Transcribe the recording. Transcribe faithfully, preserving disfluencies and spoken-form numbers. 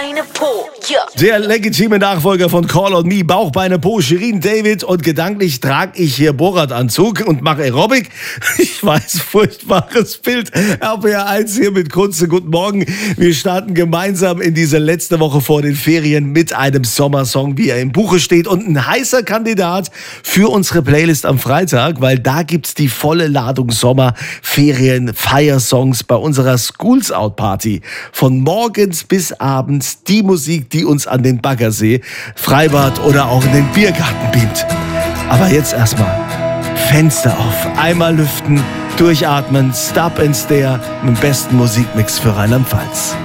Beine Po, yeah. Der legitime Nachfolger von Call on Me, Bauch, Beine, Po, Shirin David, und gedanklich trage ich hier Borat-Anzug und mache Aerobic. Ich weiß, furchtbares Bild. R P R eins hier mit Kunze. Guten Morgen. Wir starten gemeinsam in diese letzte Woche vor den Ferien mit einem Sommersong, wie er im Buche steht, und ein heißer Kandidat für unsere Playlist am Freitag, weil da gibt's die volle Ladung Sommer, Ferien, Feiersongs bei unserer Schools Out Party. Von morgens bis abends die Musik, die uns an den Baggersee, Freibad oder auch in den Biergarten beamt. Aber jetzt erstmal Fenster auf, einmal lüften, durchatmen, Stop and Stare mit dem besten Musikmix für Rheinland-Pfalz.